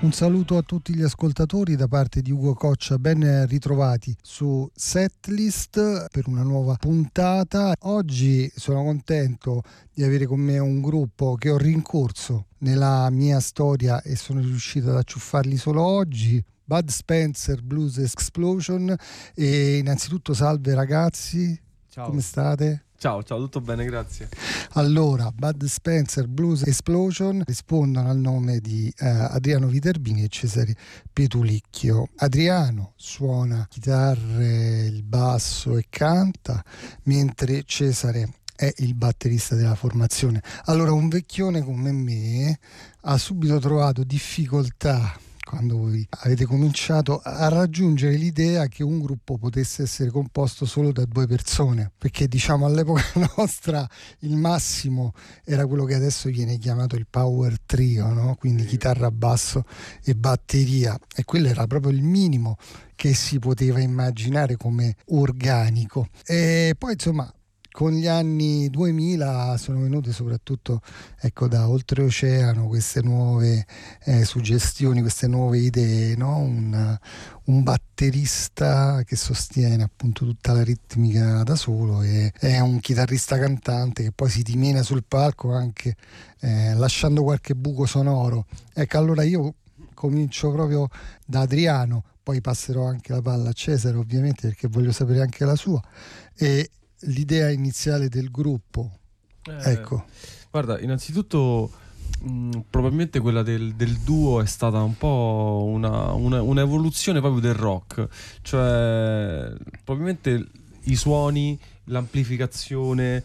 Un saluto a tutti gli ascoltatori da parte di Ugo Coccia, ben ritrovati su Setlist per una nuova puntata. Oggi sono contento di avere con me un gruppo che ho rincorso nella mia storia e sono riuscito ad acciuffarli solo oggi. Bud Spencer Blues Explosion. E innanzitutto salve ragazzi. Ciao. Come state? Ciao, tutto bene, grazie. Allora, Bud Spencer Blues Explosion rispondono al nome di Adriano Viterbini e Cesare Petulicchio. Adriano suona chitarre, il basso e canta, mentre Cesare è il batterista della formazione. Allora, un vecchione come me ha subito trovato difficoltà quando voi avete cominciato a raggiungere l'idea che un gruppo potesse essere composto solo da 2 persone, perché diciamo all'epoca nostra il massimo era quello che adesso viene chiamato il power trio, no? Quindi chitarra, basso e batteria, e quello era proprio il minimo che si poteva immaginare come organico. E poi insomma con gli anni 2000 sono venute soprattutto, ecco, da oltreoceano queste nuove suggestioni, queste nuove idee, no? Un batterista che sostiene appunto tutta la ritmica da solo e è un chitarrista cantante che poi si dimena sul palco anche lasciando qualche buco sonoro. Ecco, allora io comincio proprio da Adriano, poi passerò anche la palla a Cesare ovviamente perché voglio sapere anche la sua. E l'idea iniziale del gruppo, ecco. Guarda, innanzitutto probabilmente quella del duo è stata un po' un'evoluzione proprio del rock, cioè probabilmente i suoni, l'amplificazione,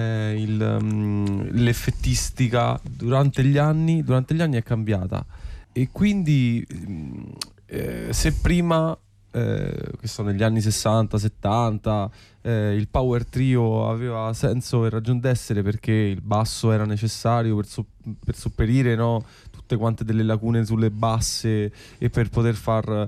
l'effettistica durante gli anni è cambiata, e quindi se prima che sono negli anni 60-70 il power trio aveva senso e ragion d'essere perché il basso era necessario per sopperire, no, tutte quante delle lacune sulle basse e per poter fare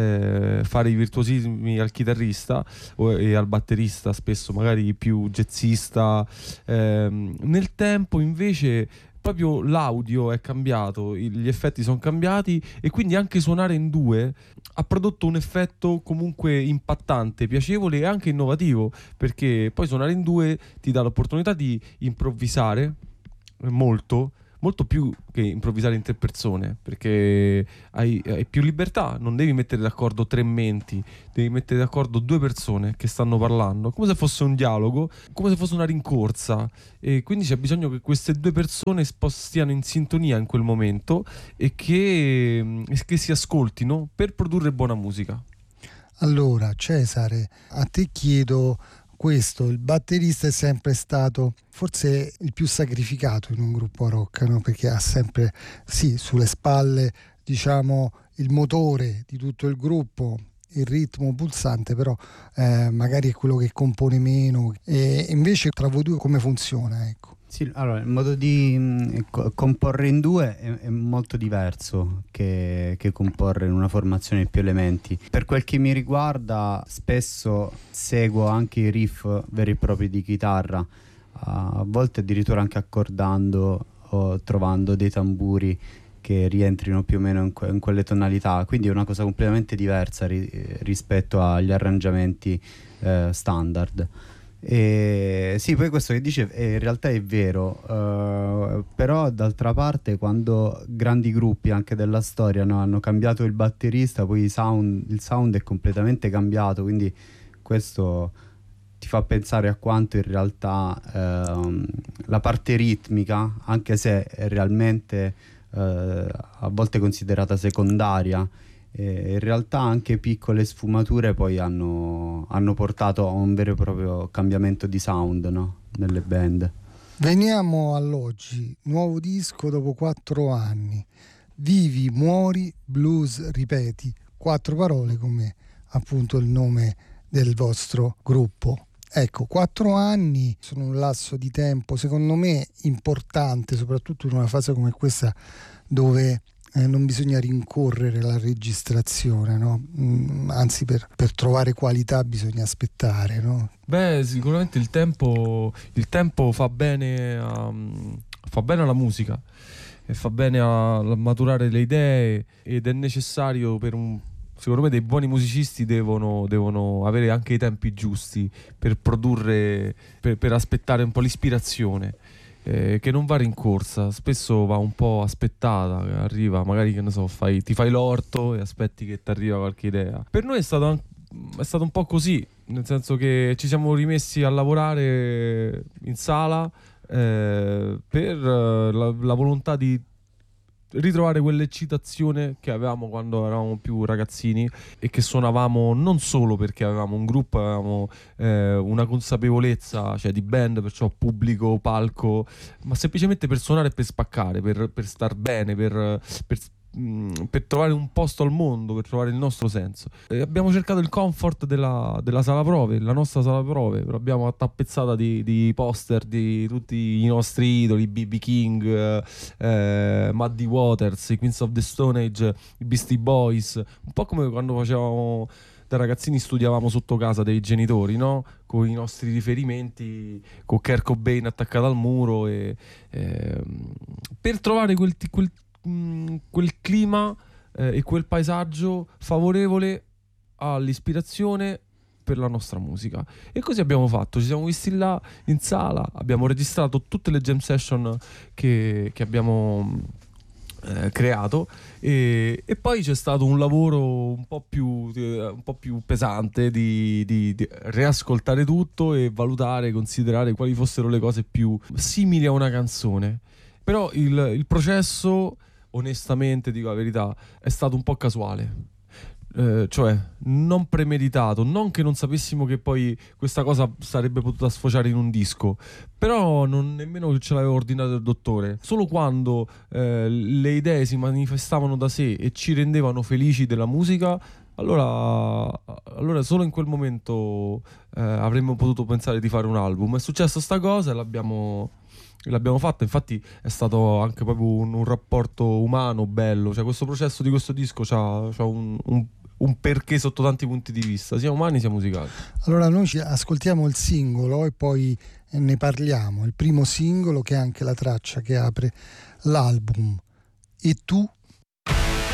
i virtuosismi al chitarrista e al batterista, spesso magari più jazzista. Nel tempo invece proprio l'audio è cambiato, gli effetti sono cambiati, e quindi anche suonare in 2 ha prodotto un effetto comunque impattante, piacevole e anche innovativo, perché poi suonare in 2 ti dà l'opportunità di improvvisare molto più che improvvisare in 3 persone, perché hai più libertà, non devi mettere d'accordo 3 menti, devi mettere d'accordo 2 persone che stanno parlando, come se fosse un dialogo, come se fosse una rincorsa, e quindi c'è bisogno che queste 2 persone stiano in sintonia in quel momento e che si ascoltino per produrre buona musica. Allora Cesare, a te chiedo questo: il batterista è sempre stato forse il più sacrificato in un gruppo rock, no? Perché ha sempre, sì, sulle spalle, diciamo, il motore di tutto il gruppo, il ritmo pulsante, però magari è quello che compone meno. E invece tra voi due come funziona, ecco? Sì, allora il modo di comporre in 2 è molto diverso che comporre in una formazione di più elementi. Per quel che mi riguarda, spesso seguo anche i riff veri e propri di chitarra, a volte addirittura anche accordando o trovando dei tamburi che rientrino più o meno in quelle tonalità, quindi è una cosa completamente diversa rispetto agli arrangiamenti standard. E sì, poi questo che dice in realtà è vero, però d'altra parte quando grandi gruppi anche della storia, no, hanno cambiato il batterista, poi il sound è completamente cambiato, quindi questo ti fa pensare a quanto in realtà la parte ritmica, anche se è realmente a volte considerata secondaria, in realtà anche piccole sfumature poi hanno portato a un vero e proprio cambiamento di sound, no? Nelle band. Veniamo all'oggi, nuovo disco dopo 4 anni. Vivi, muori, blues, ripeti. 4 parole come appunto il nome del vostro gruppo. Ecco, 4 anni sono un lasso di tempo secondo me importante, soprattutto in una fase come questa dove non bisogna rincorrere la registrazione, no? Anzi per trovare qualità bisogna aspettare, no? Beh, sicuramente il tempo fa bene alla musica. e fa bene a maturare le idee, ed è necessario secondo me dei buoni musicisti devono avere anche i tempi giusti per produrre, per aspettare un po' l'ispirazione, che non va rincorsa, spesso va un po' aspettata, arriva magari, che ne so, ti fai l'orto e aspetti che ti arriva qualche idea. Per noi è stato un po' così, nel senso che ci siamo rimessi a lavorare in sala, per la volontà di ritrovare quell'eccitazione che avevamo quando eravamo più ragazzini, e che suonavamo non solo perché avevamo un gruppo, avevamo una consapevolezza, cioè, di band, perciò pubblico, palco, ma semplicemente per suonare e per spaccare, per star bene, per trovare un posto al mondo, per trovare il nostro senso. E abbiamo cercato il comfort della sala prove, la nostra sala prove, l'abbiamo tappezzata di poster di tutti i nostri idoli, B.B. King, Muddy Waters, i Queens of the Stone Age, i Beastie Boys, un po' come quando facevamo da ragazzini, studiavamo sotto casa dei genitori, no? Con i nostri riferimenti, con Kurt Cobain attaccato al muro, per trovare quel clima, e quel paesaggio favorevole all'ispirazione per la nostra musica. E così abbiamo fatto, ci siamo visti là in sala, abbiamo registrato tutte le jam session che abbiamo creato, e poi c'è stato un lavoro un po' più pesante di riascoltare tutto e valutare, considerare quali fossero le cose più simili a una canzone. Però il processo, onestamente, dico la verità, è stato un po' casuale, cioè non premeditato, non che non sapessimo che poi questa cosa sarebbe potuta sfociare in un disco, però non nemmeno ce l'aveva ordinato il dottore. Solo quando le idee si manifestavano da sé e ci rendevano felici della musica, allora solo in quel momento avremmo potuto pensare di fare un album. È successa sta cosa e l'abbiamo fatta. Infatti è stato anche proprio un rapporto umano bello, cioè questo processo di questo disco c'ha un perché sotto tanti punti di vista, sia umani sia musicali. Allora noi ci ascoltiamo il singolo e poi ne parliamo. Il primo singolo, che è anche la traccia che apre l'album, E tu